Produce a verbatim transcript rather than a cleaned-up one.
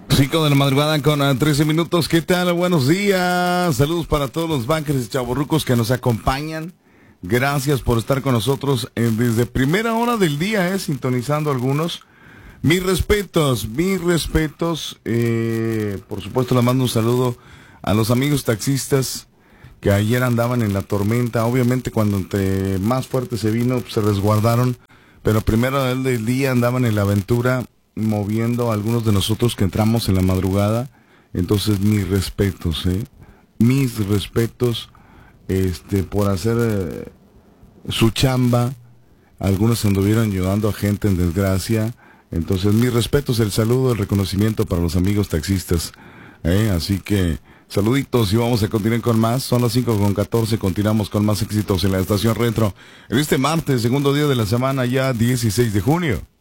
Cinco de la madrugada con uh, trece minutos. ¿Qué tal? Buenos días. Saludos para todos los bankers y chavorrucos que nos acompañan. Gracias por estar con nosotros eh, desde primera hora del día, eh, sintonizando algunos. Mis respetos, mis respetos. Eh, por supuesto, le mando un saludo a los amigos taxistas que ayer andaban en la tormenta. Obviamente, cuando entre más fuerte se vino, pues, se resguardaron. Pero a primera hora del día andaban en la aventura, moviendo a algunos de nosotros que entramos en la madrugada. Entonces, mis respetos, ¿eh? Mis respetos este, por hacer eh, su chamba. Algunos anduvieron ayudando a gente en desgracia. Entonces, mis respetos, el saludo, el reconocimiento para los amigos taxistas, ¿eh? Así que, saluditos y vamos a continuar con más. Son las cinco con catorce, continuamos con más éxitos en la estación Retro. En este martes, segundo día de la semana, ya dieciséis de junio.